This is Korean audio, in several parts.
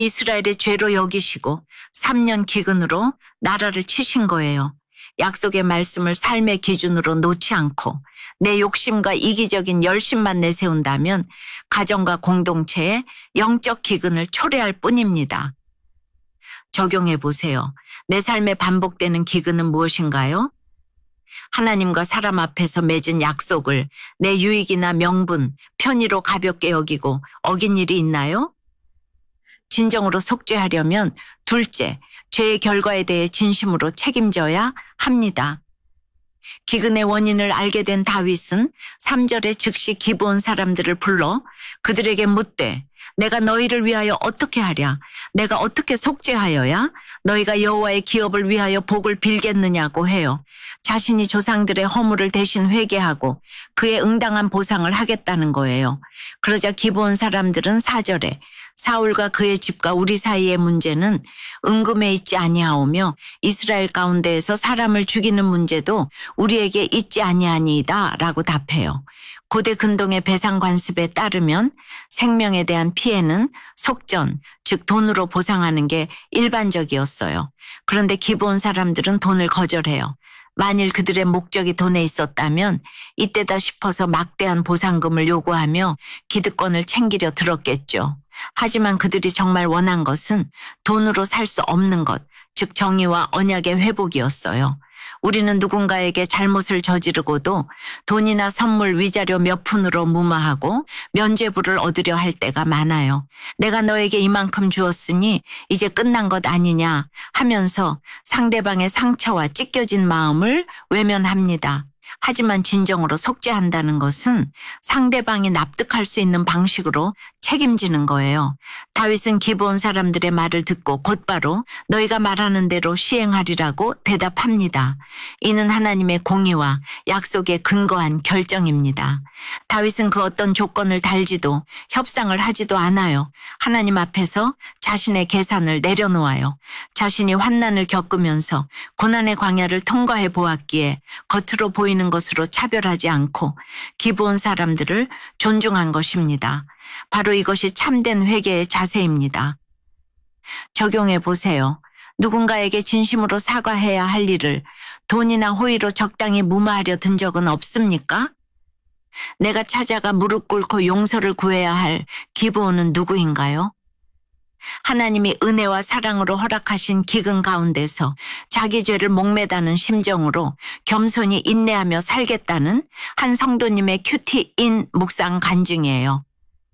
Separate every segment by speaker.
Speaker 1: 이스라엘의 죄로 여기시고 3년 기근으로 나라를 치신 거예요. 약속의 말씀을 삶의 기준으로 놓지 않고 내 욕심과 이기적인 열심만 내세운다면 가정과 공동체의 영적 기근을 초래할 뿐입니다. 적용해 보세요. 내 삶에 반복되는 기근은 무엇인가요? 하나님과 사람 앞에서 맺은 약속을 내 유익이나 명분, 편의로 가볍게 여기고 어긴 일이 있나요? 진정으로 속죄하려면 둘째, 죄의 결과에 대해 진심으로 책임져야 합니다. 기근의 원인을 알게 된 다윗은 3절에 즉시 기브온 사람들을 불러 그들에게 묻되 내가 너희를 위하여 어떻게 하랴? 내가 어떻게 속죄하여야 너희가 여호와의 기업을 위하여 복을 빌겠느냐고 해요. 자신이 조상들의 허물을 대신 회개하고 그의 응당한 보상을 하겠다는 거예요. 그러자 기브온 사람들은 4절에 사울과 그의 집과 우리 사이의 문제는 은금에 있지 아니하오며 이스라엘 가운데에서 사람을 죽이는 문제도 우리에게 있지 아니하니이다 라고 답해요. 고대 근동의 배상 관습에 따르면 생명에 대한 피해는 속전, 즉 돈으로 보상하는 게 일반적이었어요. 그런데 기브온 사람들은 돈을 거절해요. 만일 그들의 목적이 돈에 있었다면 이때다 싶어서 막대한 보상금을 요구하며 기득권을 챙기려 들었겠죠. 하지만 그들이 정말 원한 것은 돈으로 살 수 없는 것, 즉 정의와 언약의 회복이었어요. 우리는 누군가에게 잘못을 저지르고도 돈이나 선물, 위자료 몇 푼으로 무마하고 면죄부를 얻으려 할 때가 많아요. 내가 너에게 이만큼 주었으니 이제 끝난 것 아니냐 하면서 상대방의 상처와 찢겨진 마음을 외면합니다. 하지만 진정으로 속죄한다는 것은 상대방이 납득할 수 있는 방식으로 책임지는 거예요. 다윗은 기브온 사람들의 말을 듣고 곧바로 너희가 말하는 대로 시행하리라고 대답합니다. 이는 하나님의 공의와 약속에 근거한 결정입니다. 다윗은 그 어떤 조건을 달지도 협상을 하지도 않아요. 하나님 앞에서 자신의 계산을 내려놓아요. 자신이 환난을 겪으면서 고난의 광야를 통과해 보았기에 겉으로 보이는 것으로 차별하지 않고 기브온 사람들을 존중한 것입니다. 바로 이것이 참된 회개의 자세입니다. 적용해 보세요. 누군가에게 진심으로 사과해야 할 일을 돈이나 호의로 적당히 무마하려 든 적은 없습니까? 내가 찾아가 무릎 꿇고 용서를 구해야 할 기브온은 누구인가요? 하나님이 은혜와 사랑으로 허락하신 기근 가운데서 자기 죄를 목매다는 심정으로 겸손히 인내하며 살겠다는 한 성도님의 큐티인 묵상 간증이에요.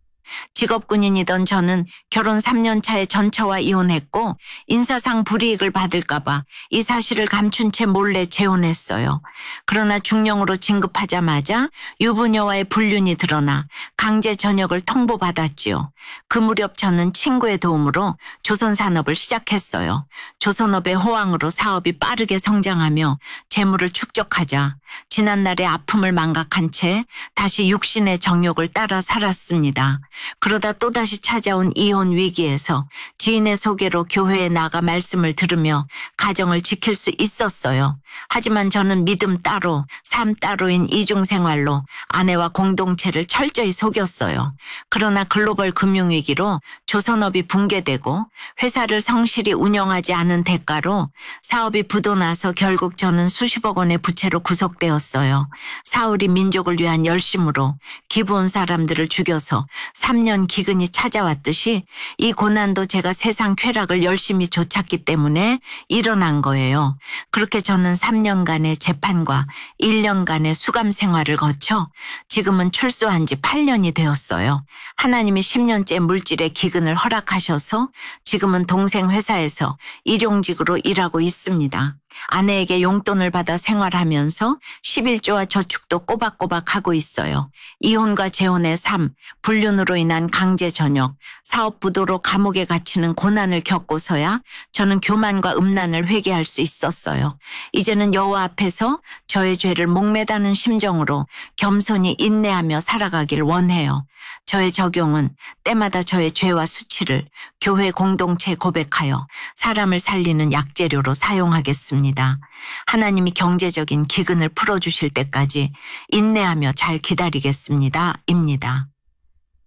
Speaker 1: 직업군인이던 저는 결혼 3년 차에 전처와 이혼했고 인사상 불이익을 받을까봐 이 사실을 감춘 채 몰래 재혼했어요. 그러나 중령으로 진급하자마자 유부녀와의 불륜이 드러나 강제 전역을 통보받았지요. 그 무렵 저는 친구의 도움으로 조선산업을 시작했어요. 조선업의 호황으로 사업이 빠르게 성장하며 재물을 축적하자 지난날의 아픔을 망각한 채 다시 육신의 정욕을 따라 살았습니다. 그러다 또다시 찾아온 이혼 위기에서 지인의 소개로 교회에 나가 말씀을 들으며 가정을 지킬 수 있었어요. 하지만 저는 믿음 따로, 삶 따로인 이중생활로 아내와 공동체를 철저히 속였어요. 그러나 글로벌 금융위기로 조선업이 붕괴되고 회사를 성실히 운영하지 않은 대가로 사업이 부도나서 결국 저는 수십억 원의 부채로 구속되었어요. 사울이 민족을 위한 열심으로 기브온 사람들을 죽여서 3년 기근이 찾아왔듯이 이 고난도 제가 세상 쾌락을 열심히 좇았기 때문에 일어난 거예요. 그렇게 저는 3년간의 재판과 1년간의 수감 생활을 거쳐 지금은 출소한 지 8년이 되었어요. 하나님이 10년째 물질의 기근을 허락하셔서 지금은 동생 회사에서 일용직으로 일하고 있습니다. 아내에게 용돈을 받아 생활하면서 11조와 저축도 꼬박꼬박 하고 있어요. 이혼과 재혼의 삶, 불륜으로 인한 강제 전역, 사업 부도로 감옥에 갇히는 고난을 겪고서야 저는 교만과 음란을 회개할 수 있었어요. 이제는 여호와 앞에서 저의 죄를 목매다는 심정으로 겸손히 인내하며 살아가길 원해요. 저의 적용은 때마다 저의 죄와 수치를 교회 공동체에 고백하여 사람을 살리는 약재료로 사용하겠습니다. 하나님이 경제적인 기근을 풀어주실 때까지 인내하며 잘 기다리겠습니다. 입니다.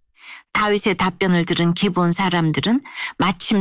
Speaker 1: 다윗의 답변을 들은 기브온 사람들은 마침